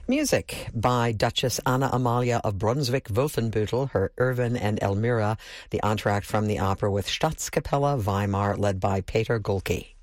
Music by Duchess Anna Amalia of Brunswick-Wolfenbüttel, her Irvin and Elmira, the entr'acte from the opera with Staatskapelle Weimar led by Peter Gulke.